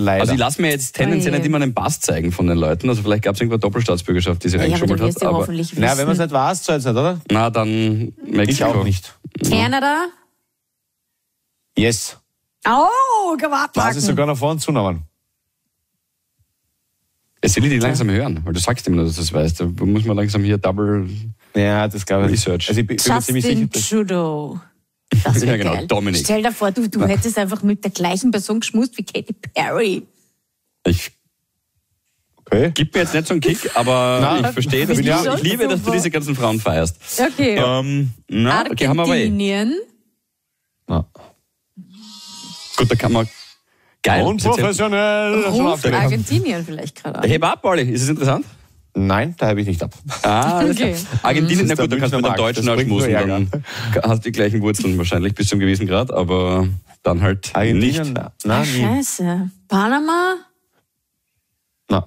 Leider. Also ich lasse mir jetzt tendenziell nicht immer einen Pass zeigen von den Leuten. Also vielleicht gab es irgendwo Doppelstaatsbürgerschaft, die sie reingeschummelt hat. Aber hoffentlich wissen. Na, wenn man es nicht weiß, zählt es nicht, oder? Na, dann Mexiko. Ich auch nicht. Kanada? Yes. Oh, Das ist gewartet. sogar noch vor und zunehmen. Jetzt will ich dich langsam hören, weil du sagst immer, dass du das weißt. Da muss man langsam hier double Ja, das glaube ich. Research. Also ich bin mir ziemlich sicher, Justin dass Trudeau. Das wäre Ja, genau, geil. Dominik. Stell dir vor, du hättest einfach mit der gleichen Person geschmust wie Katy Perry. Ich okay. gib mir jetzt nicht so einen Kick, aber Nein. ich verstehe, dass Bin ich ich liebe, dass du super. diese ganzen Frauen feierst. Okay. Okay, haben wir aber eh. Argentinien. Na. Gut, da kann man... Geil. Unprofessionell. Schon Ruft aufgeregt. Argentinien vielleicht gerade an. Heb ab, Olli. Ist es interessant? Nein, da habe ich nicht ab. Alles Okay. klar. Argentinien, na Das ist gut, da der kannst du mit Münchner dem Deutschen Markt, auch das bringt schmusen. nur Dann hast du die gleichen Wurzeln wahrscheinlich bis zum gewissen Grad, aber dann halt Argentinien? nicht. Na, nie. Scheiße. Panama? Na.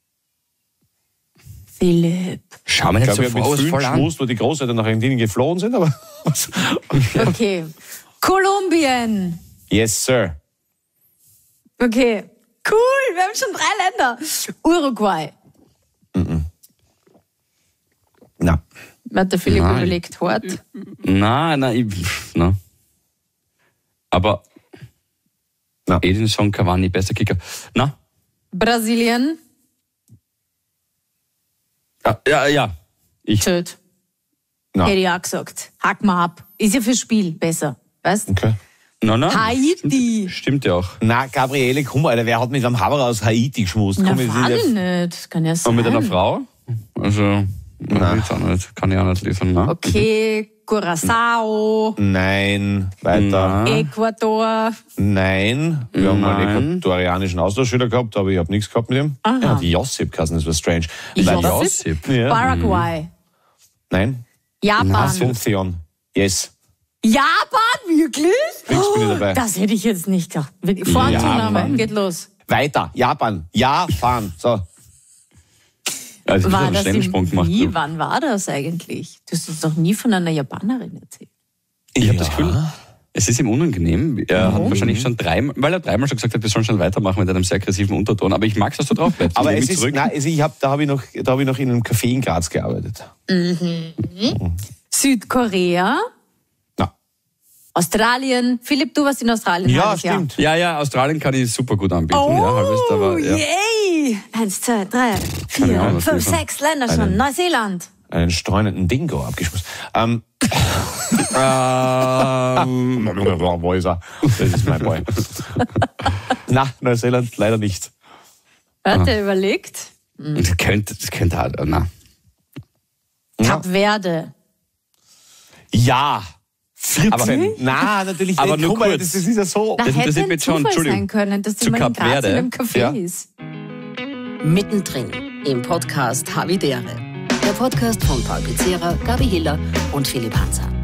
Philipp. Schau mir Ich nicht glaube, so ich habe mit vielen voll an. geschmust, wo die Großeltern nach Argentinien geflohen sind, aber... Okay. Kolumbien. Yes, sir. Okay. Cool, wir haben schon 3 Länder. Uruguay. Na. Hat der Philipp Nein. überlegt, hart. Nein. Aber Na. Edinson Cavani, besser Kicker. Na? Brasilien. Ja. Ich. Töt. Na. Hätte ich auch gesagt. Hack mal ab. Ist ja fürs Spiel besser. Weißt? Okay. Na. Haiti. Stimmt ja auch. Na, Gabriele, komm, Alter, wer hat mit einem Haber aus Haiti geschmust? Na, Komm, wir sind war ja- ich nicht. Kann ja sein. Und mit einer Frau? Also, Nein. kann ich auch nicht liefern. Ne? Okay, Curaçao, Nein, weiter. Na. Ecuador. Nein. Wir haben mal Nein. einen ecuadorianischen Austauschschüler gehabt, aber ich habe nichts gehabt mit ihm. Aha. Er hat Josip geheißen, das war strange. Josip? Ja. Paraguay. Nein. Japan. Asunción. Yes. Japan, wirklich? Fix bin ich dabei. Das hätte ich jetzt nicht gedacht. Vorzunahme, Japan. geht los. Weiter. Japan. Japan. So. Also, ich War habe einen das Schnellsprung gemacht. wie? Du. Wann war das eigentlich? Du hast uns doch nie von einer Japanerin erzählt. Ich habe das Gefühl, es ist ihm unangenehm. Er hat wahrscheinlich schon weil er dreimal schon gesagt hat, wir sollen schon weitermachen mit einem sehr aggressiven Unterton. Aber ich mag es, dass du drauf bleibst. Aber Ich es nehme ist, zurück. nein, da habe ich noch in einem Café in Graz gearbeitet. Südkorea, Na. Australien. Philipp, du warst in Australien. Ja, halbes Jahr. stimmt. Ja, Australien kann ich super gut anbieten. Oh, ja, halbes, aber, ja. yay! 1, 2, 3, Keine 4, Ahnung, was 5, wir 6 Länder schon. Neuseeland. Einen streunenden Dingo abgeschmissen. Wo ist er? Das ist mein Boy. Na, Neuseeland leider nicht. Hat er überlegt? Das könnte halt, na. Kap Verde. Ja. 14. Aber- Na, natürlich Aber nicht. nur Guck mal, kurz. das ist ja so. Da Das hätte interessiert ein mich schon, Zufall Entschuldigung. sein können, dass Zu du mal in Kap Graz Verde? in einem Café Ja. ist. Mittendrin im Podcast Havidere. Der Podcast von Paul Pizzera, Gabi Hiller und Philipp Hansa.